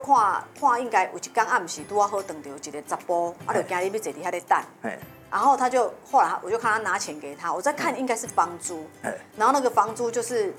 看应该有一天暗时拄啊好等到一个查甫，啊就惊你要坐伫遐咧等。然后后来我就看他拿钱给他，我在看应该是房租，然后那个房租就是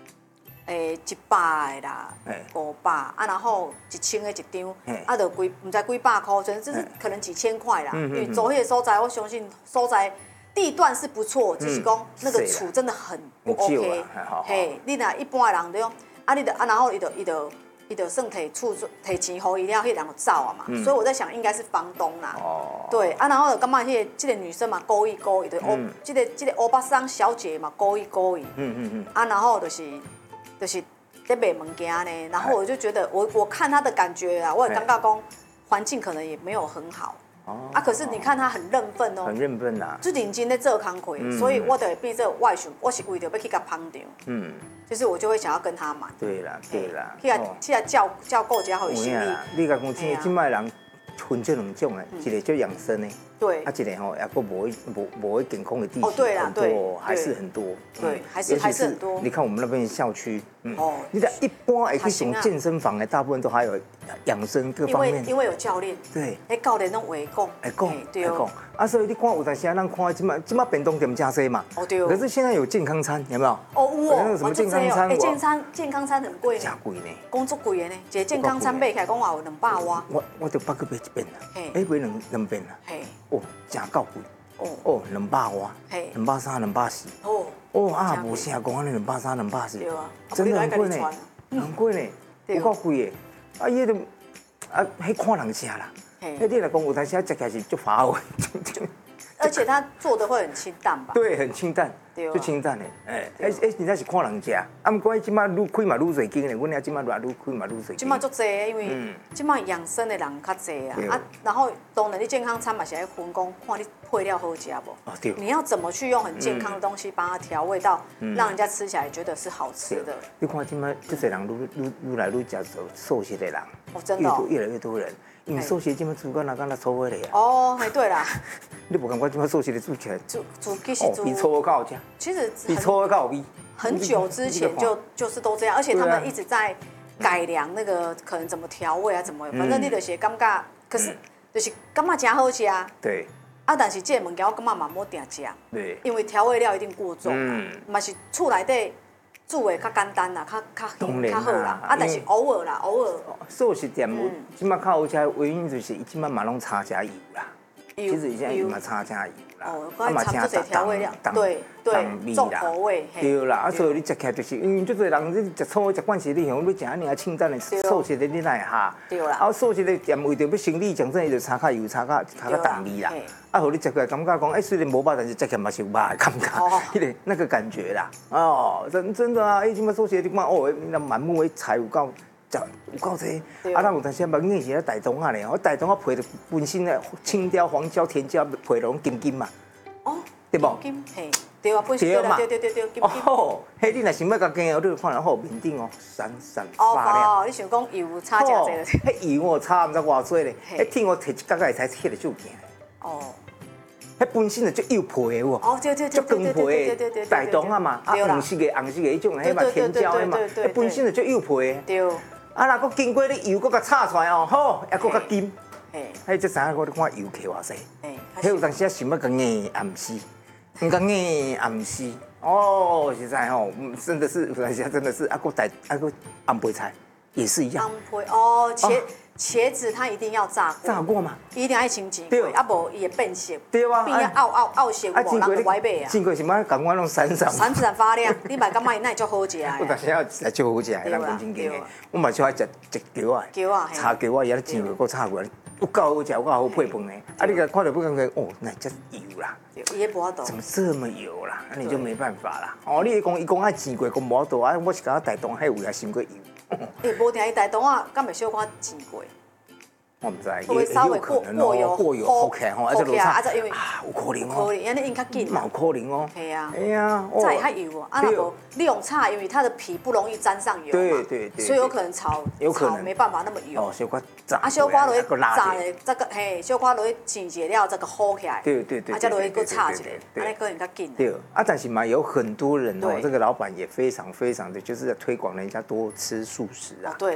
100的啦，500啊，然后1000的一张，啊，就不知几百块，甚至是可能几千块啦。因为走迄个所在，我相信所在地段是不错，只是讲那个厝真的很不 OK。嘿，你若一般的人对，然后伊就算提钱给伊了，迄人就走啊嘛。所以我在想，应该是房东啦。对啊，然后就感觉这个女生嘛，勾一勾，这个欧巴桑小姐嘛，勾一勾伊。啊，然后就是在卖物件呢，然后我就觉得我看他的感觉啊，我也感觉讲环境可能也没有很好。啊，可是你看他很认份哦， 很认份啊， 就认真在做工课，所以我就会变做外想，我是为了要去甲捧场，就是我就会想要跟他买。 对啦， 去来叫顾家好心意。 你甲讲，今摆人分这两种的，一个叫养生的， 对， 啊，一个吼也佫无健康的地区，对啦，对， 还是很多， 对，还是很多。 你看我们那边校区，你在一般会去上健身房的，大部分都还有养生各方面， 因为有教练， 对， 教练拢会讲， 对，啊，所以你看有阵时咱看今摆便当店加多嘛，对，可是现在有健康餐，有没有？ 有什么健康餐？ 健康餐很贵呢， 真贵呢， 工作贵的呢，一个健康餐买起来讲话有200瓦。 我就8个买一遍啦，买两遍啦，真够贵，200瓦，230、240，啊，无啥讲安尼230、240， 对啊， 真的很贵呢，很贵呢，有够贵的，啊，伊迄迄看人吃啦，迄你来讲有阵时食起来是足乏味， 而且他做的会很清淡吧？ 对，很清淡，就清淡的，真正是看人食。啊，不过伊即摆愈开嘛愈侪间咧，阮遐即摆愈开嘛愈侪间。 即摆足侪，因为即摆养生的人较侪啊。啊，然后当然你健康餐嘛是爱分讲，看你配料好食无？对。你要怎么去用很健康的东西把它调味到，让人家吃起来觉得是好吃的？ 你看即摆足侪人愈来愈食素食的人， 真的越来越多人。因为素食即摆煮到哪粗味咧啊？对啦。 你无感觉即摆素食的煮起来？ 其实比粗的较好吃。 其实比粗的较有味。 很久之前就是都这样，而且他们一直在改良那个可能怎么调味啊，怎么，反正你就是感觉，可是就是感觉真好吃啊。对。啊，但是这个物件我感觉嘛冇定食。对。因为调味料一定过重嘛是厝内底煮的较简单啦，较好啦。啊，但是偶尔。 素食店即摆较好吃的原因就是伊即摆嘛拢差加油啦。其实现在伊嘛差加油啦， 啊嘛加调味料，对，重口味。 对啦，啊所以你食起来就是因为足侪人你食粗食惯势，你想要食安尼啊清淡的素食的你哪会下？对啦。啊素食的店为着要生理讲真，伊就差较油，差较淡味啦。啊，互你食起来感觉讲，虽然无肉，但是食起来嘛是有肉的感觉，迄个那个感觉啦。真的啊，即摆素食你看那满目的菜有够。有够多，啊！咱有阵时目眼是咧大东啊咧，大东啊配着本身的青椒、黄椒、甜椒配拢金金嘛，对不？ 金嘿，对啊，本身对啦，对，金金。 迄你若想要甲煎哦，你看然后面顶闪闪发亮。 你想讲油差真侪？ 迄油差毋知偌多咧，迄天我摕一角仔才摕得就行。迄本身就油皮的喎，足光皮的大东啊嘛，红色的迄种，迄嘛甜椒的嘛，迄本身就油皮的。对。啊，若佫经过你油，佫甲炒出来哦，好，还佫较金。迄即知影我你看油摕偌济。迄有阵时想要甲硬暗时，毋甲硬暗时。实在吼，真的是有阵时真的是啊，佫红白菜也是一样。 红皮茄子它一定要炸过。 炸过嘛？ 一定要清钱过，啊无伊会变色。 对啊。 变啊凹色，无人就歪买啊。 煎过是买感觉拢闪发亮，你嘛感觉伊那足好食啊？ 有阵时啊，来足好食的，咱本身经的。我嘛喜欢食桥啊，炒桥啊，伊咧煎过，佫炒过，有够好食，有够好配饭的。啊，你看到不感觉那这油啦？ 伊无法度。怎么这么油啦？那你就没办法啦。伊讲爱煎过，讲无法度啊，我是感觉大东迄位也伤过油。 无定伊大东啊，敢袂小可煎过？ 我唔知， 会稍微过油好起来吼， 有可能哦， 可能，安尼应较紧嘛，有可能哦， 系啊， 炸会较油哦，啊那无你用炒，因为它的皮不容易沾上油嘛，对，所以有可能炒没办法那么油， 小可炸， 啊小可落去炸的这个小可落去煎一了这个好起来，对，啊再落去搁炒一下，安尼可能较紧。 对，但是嘛有很多人哦，这个老板也非常非常的就是在推广人家多吃素食啊。 对啦。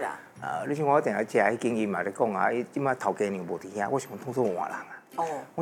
你像我定来食迄间伊嘛咧讲啊，伊即马头家娘无伫遐，我想通说换人啊。哦。